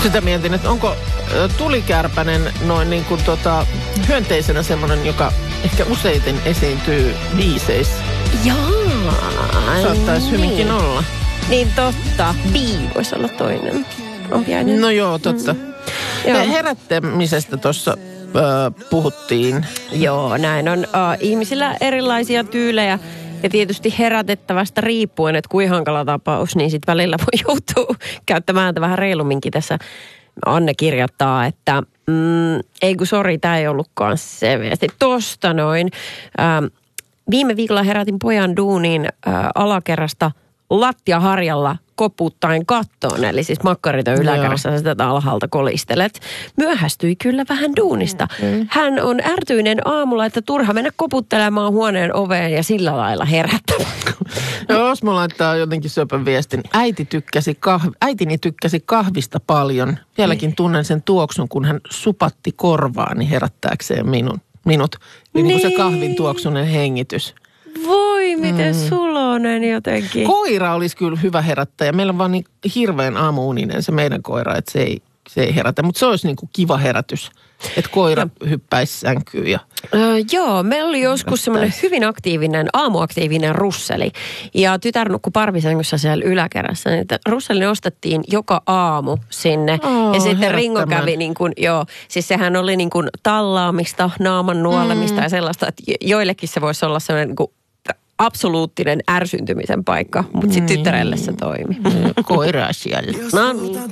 Sitä mietin, että onko tulikärpänen noin niin kuin hyönteisenä semmoinen, joka ehkä useiten esiintyy biiseissä. Jaa. Saattaisi hyvinkin olla. Niin totta. Bii voisi olla toinen. Ohjainen. No joo, totta. Herättämisestä tuossa puhuttiin. Joo, näin on. Ihmisillä erilaisia tyylejä. Ja tietysti herätettävästä riippuen, että kuinka hankala tapaus, niin sitten välillä voi joutua käyttämään vähän reilumminkin tässä. Anne kirjoittaa, että ei kun sori, tämä ei ollutkaan se viesti. Tosta noin. Viime viikolla herätin pojan duuniin alakerrasta lattiaharjalla koputtaen kattoon. Eli siis makkarit yläkerrassa ja sitä alhaalta kolistelet. Myöhästyi kyllä vähän duunista. Hän on ärtyinen aamulla, että turha mennä koputtelemaan huoneen oveen ja sillä lailla herättämään. Joo, jos mä laittaa jotenkin söpön viestin. Äitini tykkäsi kahvista paljon. Vieläkin tunnen sen tuoksun, kun hän supatti korvaani herättääkseen minut. Niin kuin se kahvin tuoksunen hengitys. Voi, miten sulonen jotenkin. Koira olisi kyllä hyvä herättäjä. Meillä on vaan niin hirveän aamuuninen se meidän koira, että se ei herätä. Mutta se olisi niin kuin kiva herätys, että koira hyppäisi sänkyyn. Joo, meillä oli joskus semmoinen hyvin aamuaktiivinen russeli. Ja tytär nukkui parvisängyssä siellä yläkerrassa. Niin russeli ostettiin joka aamu sinne. Ja sitten Ringo kävi niin kuin, siis sehän oli niin kuin tallaamista, naaman nuolemista ja sellaista, että joillekin se voisi olla semmoinen niin kuin absoluuttinen ärsyntymisen paikka, mutta sitten tyttärelle se toimi. Koiraa siellä. No niin.